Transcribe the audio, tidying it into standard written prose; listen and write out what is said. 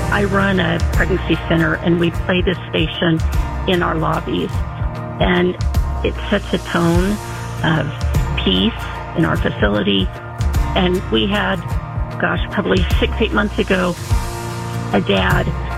I run a pregnancy center, and we play this station in our lobbies. And it sets a tone of peace in our facility. And we had, probably 6-8 months ago, a dad